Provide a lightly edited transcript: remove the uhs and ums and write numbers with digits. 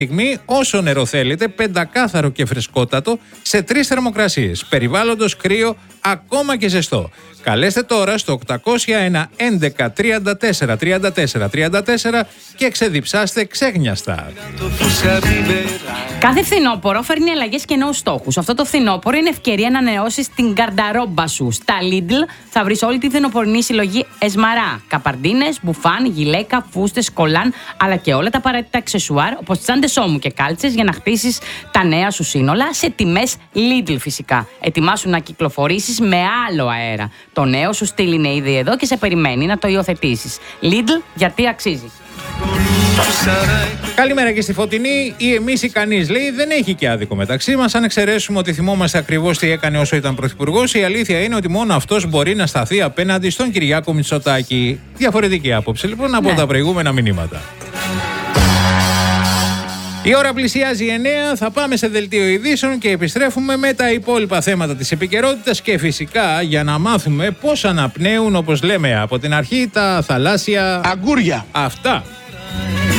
στιγμή όσο νερό θέλετε, πεντακάθαρο και φρεσκότατο σε 3 θερμοκρασίες. Περιβάλλοντος κρύο, ακόμα και ζεστό. Καλέστε τώρα στο 801 11 34 34 34 και ξεδιψάστε ξέγνιαστα. Κάθε φθινόπωρο φέρνει αλλαγές και νέους στόχους. Αυτό το φθινόπωρο είναι ευκαιρία να ανανεώσεις την γκαρνταρόμπα σου. Στα Lidl θα βρεις όλη τη φθινοπορεινή συλλογή εσμαρά. Καπαρντίνες, μπουφάν, γυλαίκα, φούστες, κολάν, αλλά και όλα τα απαραίτητα αξεσουάρ όπως τσάντες ώμου και κάλτσες για να χτίσεις τα νέα σου σύνολα σε τιμές Lidl φυσικά. Ετοιμάσου να κυκλοφορήσεις με άλλο αέρα. Το νέο σου στυλ είναι ήδη εδώ και σε περιμένει να το υιοθετήσεις. Lidl, γιατί αξίζει. Καλημέρα και στη Φωτεινή. Η εμείς ή κανείς, λέει, δεν έχει και άδικο μεταξύ μας. Αν εξαιρέσουμε ότι θυμόμαστε ακριβώς τι έκανε όσο ήταν πρωθυπουργός, η αλήθεια είναι ότι μόνο αυτός μπορεί να σταθεί απέναντι στον Κυριάκο Μητσοτάκη. Διαφορετική άποψη λοιπόν από τα προηγούμενα μηνύματα. Η ώρα πλησιάζει 9, θα πάμε σε δελτίο ειδήσεων και επιστρέφουμε με τα υπόλοιπα θέματα της επικαιρότητας και φυσικά για να μάθουμε πώς αναπνέουν, όπως λέμε από την αρχή, τα θαλάσσια αγκούρια. Αυτά.